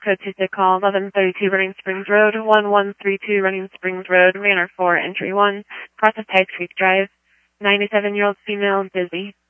code to the call 1132 Running Springs Road, 1132 Running Springs Road, Manor 4, Entry 1, cross of Pike Creek Drive, 97-year-old female, busy.